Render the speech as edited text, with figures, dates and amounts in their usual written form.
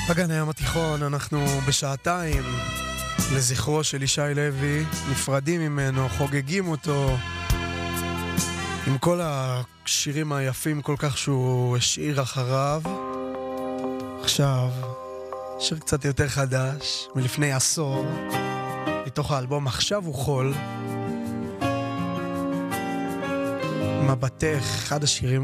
בגן הים התיכון אנחנו בשעתיים לזכרו של ישי לוי, נפרדים ממנו, חוגגים אותו עם כל השירים היפים כל כך שהוא השאיר אחריו. עכשיו שיר קצת יותר חדש, מלפני עשור, מתוך האלבום עכשיו הוא חול, מבטך, אחד השירים